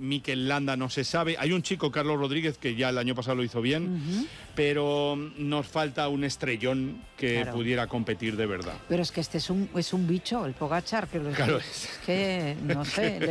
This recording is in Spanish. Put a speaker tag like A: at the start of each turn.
A: Mikel Landa no se sabe. Hay un chico, Carlos Rodríguez, que ya el año pasado lo hizo bien, pero nos falta un estrellón que pudiera competir de verdad.
B: Pero es que este es un bicho, el Pogačar, que
A: Claro.
B: es que no sé,